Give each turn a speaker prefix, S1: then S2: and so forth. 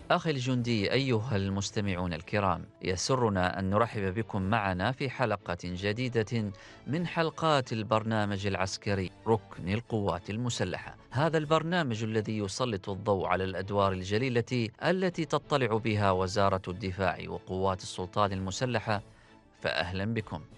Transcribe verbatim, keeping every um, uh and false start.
S1: أخي الجندي، أيها المستمعون الكرام، يسرنا أن نرحب بكم معنا في حلقة جديدة من حلقات البرنامج العسكري ركن القوات المسلحة. هذا البرنامج الذي يسلط الضوء على الأدوار الجليلة التي تطلع بها وزارة الدفاع وقوات السلطان المسلحة. فأهلا بكم.